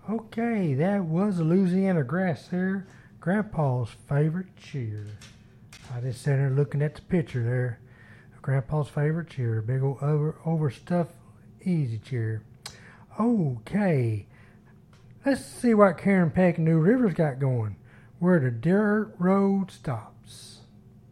Okay, that was a Louisiana grass there. Grandpa's favorite chair. I just sat there looking at the picture there. Grandpa's favorite chair. Big old overstuffed easy chair. Okay, let's see what Karen Peck and New River's got going. Where the dirt road stops.